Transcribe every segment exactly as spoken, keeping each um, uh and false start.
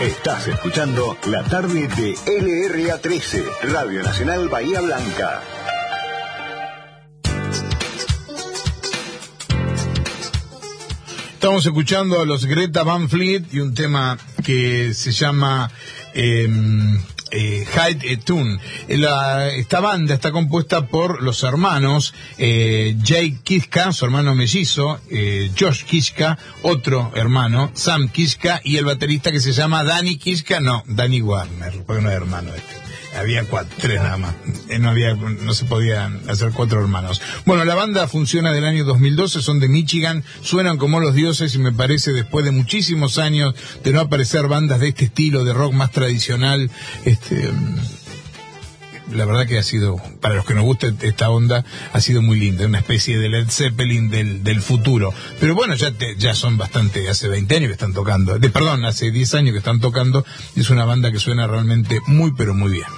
Estás escuchando la tarde de L R A trece, Radio Nacional Bahía Blanca. Estamos escuchando a los Greta Van Fleet y un tema que se llama eh, eh, Hide a Tune. La, esta banda está compuesta por los hermanos eh, Jake Kiszka, su hermano mellizo, eh, Josh Kiszka, otro hermano, Sam Kiszka, y el baterista que se llama Danny Kiszka, no, Danny Warner, porque no es hermano este. Había cuatro, tres nada más. Eh, no había, no se podían hacer cuatro hermanos. Bueno, la banda funciona del año dos mil doce, son de Michigan, suenan como los dioses y me parece después de muchísimos años de no aparecer bandas de este estilo, de rock más tradicional, este, la verdad que ha sido, para los que nos gusta esta onda, ha sido muy linda, una especie de Led Zeppelin del, del futuro. Pero bueno, ya te, ya son bastante, hace veinte años que están tocando, de, perdón, hace diez años que están tocando, y es una banda que suena realmente muy, pero muy bien.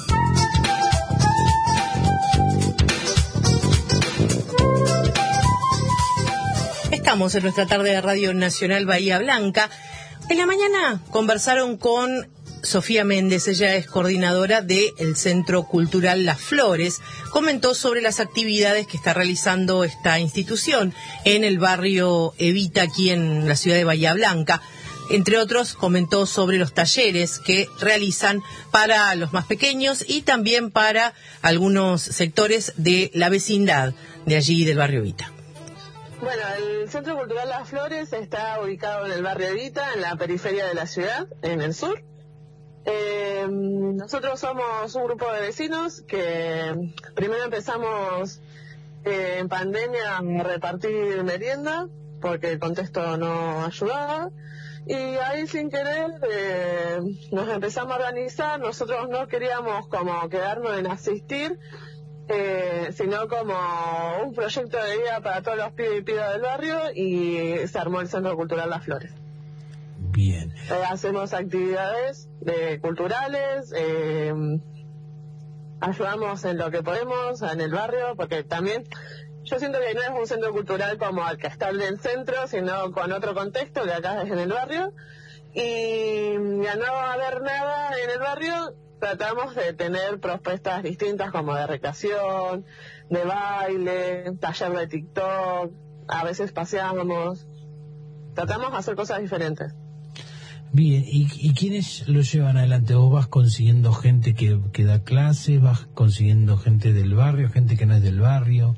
Estamos en nuestra tarde de Radio Nacional Bahía Blanca. En la mañana conversaron con Sofía Méndez, ella es coordinadora del Centro Cultural Las Flores. Comentó sobre las actividades que está realizando esta institución en el barrio Evita, aquí en la ciudad de Bahía Blanca. Entre otros, comentó sobre los talleres que realizan para los más pequeños y también para algunos sectores de la vecindad de allí, del barrio Evita. Bueno, el Centro Cultural Las Flores está ubicado en el barrio Evita, en la periferia de la ciudad, en el sur. Eh, nosotros somos un grupo de vecinos que primero empezamos eh, en pandemia a repartir merienda, porque el contexto no ayudaba. Y ahí sin querer eh, nos empezamos a organizar. Nosotros no queríamos como quedarnos en asistir, eh, sino como un proyecto de vida para todos los pibes y pibas del barrio, y se armó el Centro Cultural Las Flores. Bien. Eh, hacemos actividades eh, culturales, eh, ayudamos en lo que podemos en el barrio, porque también yo siento que no es un centro cultural como el que está en el centro, sino con otro contexto, que acá es en el barrio. Y al no haber nada en el barrio, tratamos de tener propuestas distintas, como de recreación, de baile, taller de TikTok, a veces paseamos. Tratamos de hacer cosas diferentes. Bien, ¿y, y quiénes lo llevan adelante? ¿Vos vas consiguiendo gente que, que da clases, vas consiguiendo gente del barrio, gente que no es del barrio?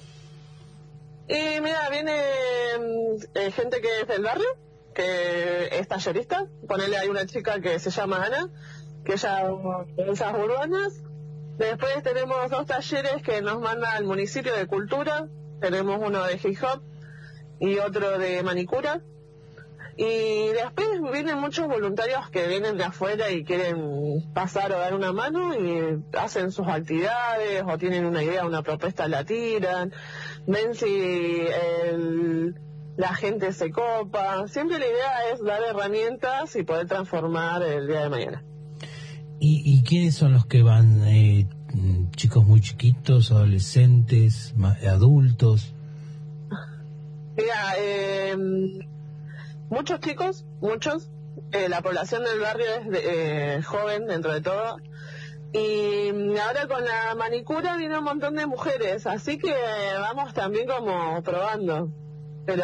Y mira, viene eh, gente que es del barrio, que es tallerista. Ponele, hay una chica que se llama Ana, que ella es esas urbanas. Después tenemos dos talleres que nos manda el municipio de cultura. Tenemos uno de hip hop y otro de manicura. Y después vienen muchos voluntarios que vienen de afuera y quieren pasar o dar una mano y hacen sus actividades o tienen una idea, una propuesta, la tiran, ven si el, la gente se copa. Siempre la idea es dar herramientas y poder transformar el día de mañana. ¿Y, y quiénes son los que van? Eh, ¿Chicos muy chiquitos, adolescentes, adultos? Mira, eh... muchos chicos, muchos. Eh, la población del barrio es de, eh, joven dentro de todo. Y ahora con la manicura viene un montón de mujeres, así que vamos también como probando. Pero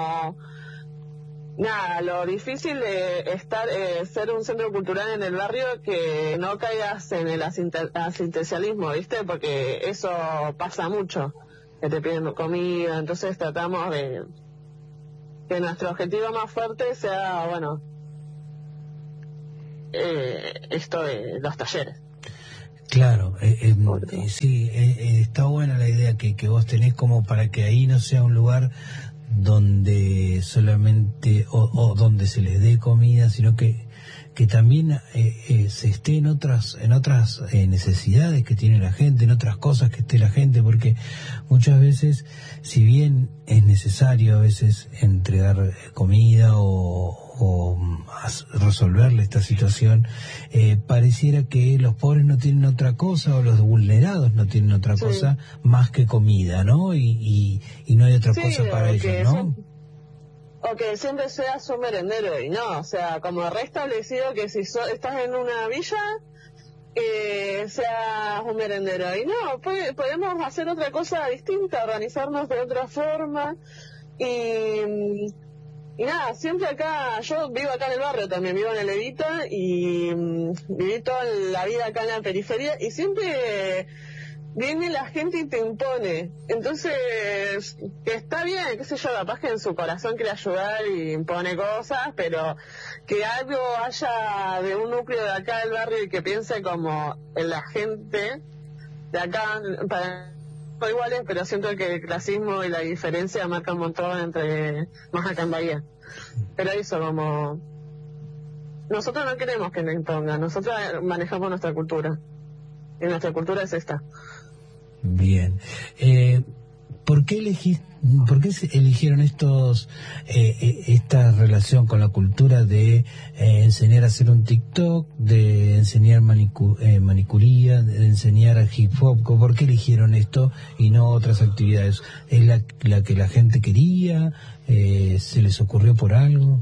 nada, lo difícil de estar, eh, ser un centro cultural en el barrio, que no caigas en el asinte- asistencialismo, ¿viste? Porque eso pasa mucho, que te piden comida. Entonces tratamos de que nuestro objetivo más fuerte sea, bueno, eh, esto de los talleres. Claro, eh, eh, eh, sí, eh, eh, está buena la idea que, que vos tenés, como para que ahí no sea un lugar donde solamente, o, o donde se les dé comida, sino que que también eh, eh, se esté en otras en otras eh, necesidades que tiene la gente, en otras cosas que esté la gente, porque muchas veces, si bien es necesario a veces entregar comida o, o resolverle esta situación, eh, pareciera que los pobres no tienen otra cosa, o los vulnerados no tienen otra sí. cosa más que comida, ¿no? Y, y, y no hay otra sí, cosa para ellos, ¿no? Son, o que siempre seas un merendero, y no, o sea, como reestablecido que si so, estás en una villa, eh, seas un merendero, y no, pues, podemos hacer otra cosa distinta, organizarnos de otra forma, y, y nada, siempre acá, yo vivo acá en el barrio también, vivo en el Evita, y um, viví toda la vida acá en la periferia, y siempre viene la gente y te impone. Entonces, que está bien, qué sé yo, capaz que en su corazón quiere ayudar y impone cosas, pero que algo haya de un núcleo de acá del barrio y que piense como en la gente de acá, para no iguales, pero siento que el clasismo y la diferencia marcan un montón entre, más acá en Bahía. Pero eso, como, nosotros no queremos que nos impongan, nosotros manejamos nuestra cultura, y nuestra cultura es esta. Bien. Eh, ¿Por qué elegís, por qué eligieron estos eh, esta relación con la cultura de eh, enseñar a hacer un TikTok, de enseñar manicu, eh, manicuría, de enseñar a hip hop? ¿Por qué eligieron esto y no otras actividades? ¿Es la, la que la gente quería? Eh, ¿Se les ocurrió por algo?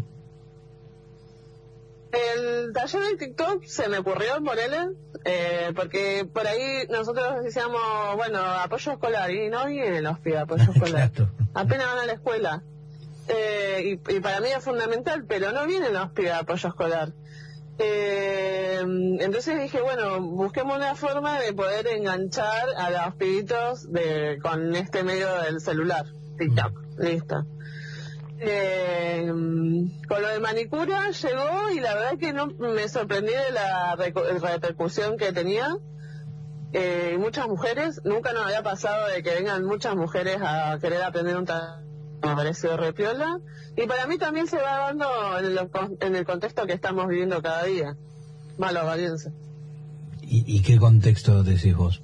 El taller de TikTok se me ocurrió en Morelia, eh, porque por ahí nosotros decíamos, bueno, apoyo escolar, y no vienen los pibes apoyo escolar, Claro. apenas van a la escuela, eh, y, y para mí es fundamental, pero no vienen los pibes apoyo escolar. Eh, entonces dije, bueno, busquemos una forma de poder enganchar a los pibitos de, con este medio del celular, TikTok, listo. Eh, con lo de manicura llegó y la verdad que no me sorprendí de la repercusión que tenía. Eh, muchas mujeres, nunca nos había pasado de que vengan muchas mujeres a querer aprender un taller, me pareció re piola, y para mí también se va dando en el, en el contexto que estamos viviendo cada día, malo valiense. ¿Y, ¿Y qué contexto decís vos?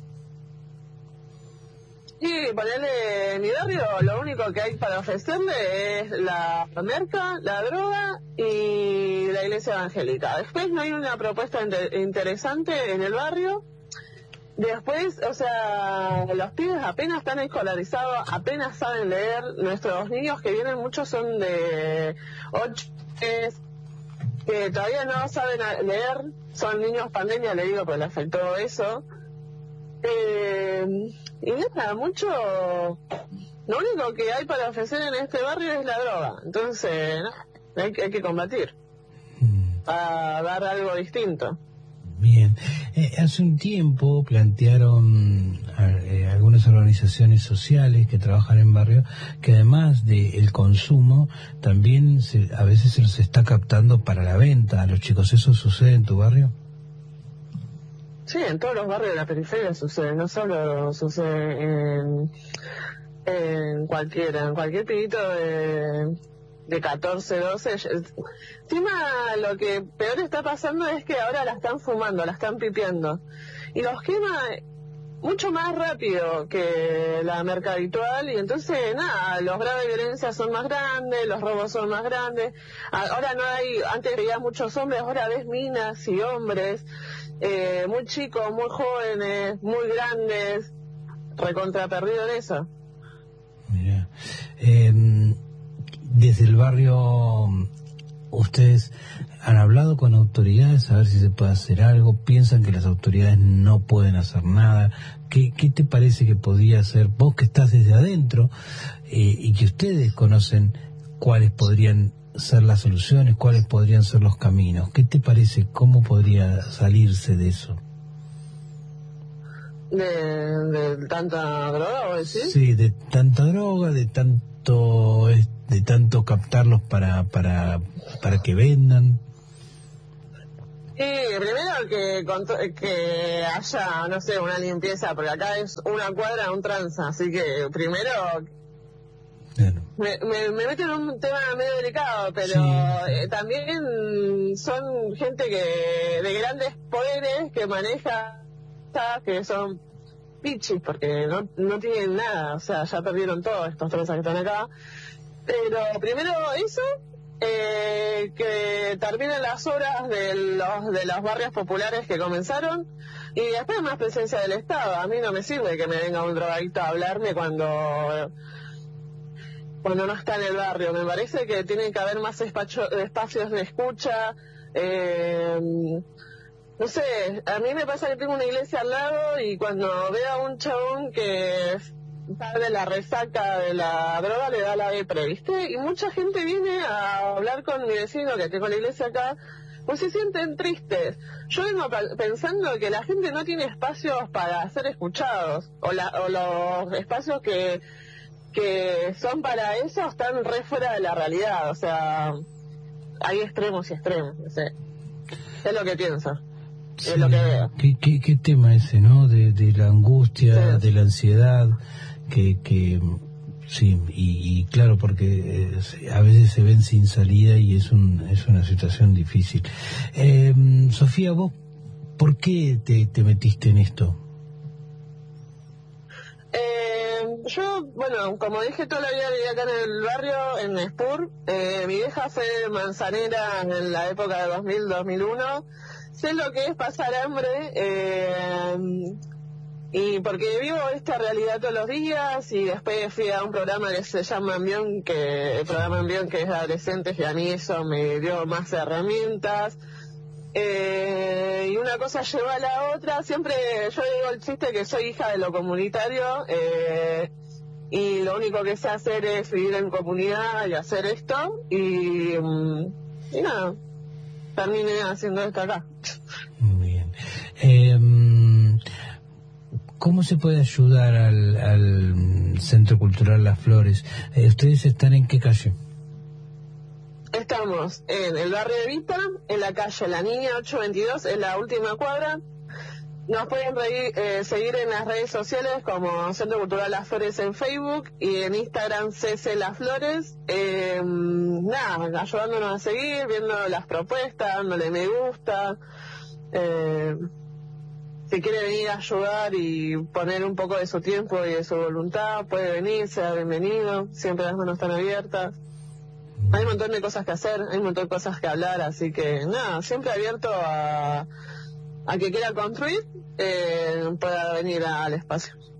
Y ponerle en mi barrio, lo único que hay para ofrecerle es la merca, la droga y la iglesia evangélica. Después no hay una propuesta inter interesante en el barrio. Después, o sea, los pibes apenas están escolarizados, apenas saben leer. Nuestros niños que vienen, muchos son de ocho meses, que todavía no saben leer. Son niños pandemia, le digo, porque le afectó eso. Eh, y nada, mucho, lo único que hay para ofrecer en este barrio es la droga, entonces no, hay, hay que combatir para dar algo distinto. Bien, eh, hace un tiempo plantearon eh, algunas organizaciones sociales que trabajan en barrio que además del consumo también se, a veces se los está captando para la venta a los chicos. ¿Eso sucede en tu barrio? Sí, en todos los barrios de la periferia sucede, no solo sucede en, en cualquiera, en cualquier pibito de, de catorce, doce. Encima lo que peor está pasando es que ahora la están fumando, la están pipeando. Y los quema mucho más rápido que la merca habitual, y entonces nada, los grados de violencia son más grandes, los robos son más grandes. Ahora no hay, antes veías muchos hombres, ahora ves minas y hombres. Eh, muy chicos, muy jóvenes, muy grandes, recontra perdido en eso. Mira, eh, desde el barrio, ¿ustedes han hablado con autoridades a ver si se puede hacer algo? ¿Piensan que las autoridades no pueden hacer nada? ¿Qué, qué te parece que podría hacer vos que estás desde adentro eh, y que ustedes conocen cuáles podrían ser las soluciones, cuáles podrían ser los caminos? ¿Qué te parece? ¿Cómo podría salirse de eso? ¿De, de tanta droga, vos decís? Sí, de tanta droga, de tanto de tanto captarlos para para para que vendan. Y primero que, que haya, no sé, una limpieza, porque acá es una cuadra, un tranza, así que primero... Claro. Me, me, me meto en un tema medio delicado, pero sí. eh, también son gente que de grandes poderes que maneja, que son pichis, porque no, no tienen nada, o sea, ya perdieron todos estos tranzas que están acá. Pero primero eso, eh, que terminen las obras de los, de los barrios populares que comenzaron, y después más presencia del Estado. A mí no me sirve que me venga un drogadicto a hablarme cuando... cuando no está en el barrio. Me parece que tiene que haber más espacio, espacios de escucha. Eh, no sé, a mí me pasa que tengo una iglesia al lado y cuando veo a un chabón que está de la resaca de la droga le da la depre, ¿viste? Y mucha gente viene a hablar con mi vecino que tengo la iglesia acá, pues se sienten tristes. Yo vengo pensando que la gente no tiene espacios para ser escuchados, o, la, o los espacios que, que son para eso están re fuera de la realidad, o sea, hay extremos y extremos, no sé. Es lo que pienso. Sí, es lo que veo. ¿Qué, qué, qué tema ese, ¿no? De, de la angustia, sí. de la ansiedad, que, que sí, y, y claro, porque eh, a veces se ven sin salida y es, un, es una situación difícil. Eh, Sofía, ¿vos por qué te, te metiste en esto? Eh, yo, bueno, como dije, toda la vida viví acá en el barrio, en Spur. Eh, mi vieja fue manzanera en la época de dos mil, dos mil uno. Sé lo que es pasar hambre, eh, y porque vivo esta realidad todos los días, y después fui a un programa que se llama Envión, que el programa Envión, que es de adolescentes, y a mí eso me dio más herramientas. Eh, y una cosa lleva a la otra. Siempre yo digo el chiste que soy hija de lo comunitario, eh, y lo único que sé hacer es vivir en comunidad y hacer esto, y, y nada, terminé haciendo esto acá. Muy bien. Eh, ¿Cómo se puede ayudar al, al Centro Cultural Las Flores? Eh, ¿Ustedes están en qué calle? Estamos en el barrio de Vita, en la calle La Niña ocho veintidós, en la última cuadra. Nos pueden reír, eh, seguir en las redes sociales como Centro Cultural Las Flores en Facebook y en Instagram C C Las Flores. Eh, nada, ayudándonos a seguir, viendo las propuestas, dándole me gusta. Eh, si quiere venir a ayudar y poner un poco de su tiempo y de su voluntad, puede venir, sea bienvenido, siempre las manos están abiertas. Hay un montón de cosas que hacer, hay un montón de cosas que hablar, así que nada, siempre abierto a, a que quiera construir, eh, pueda venir al espacio.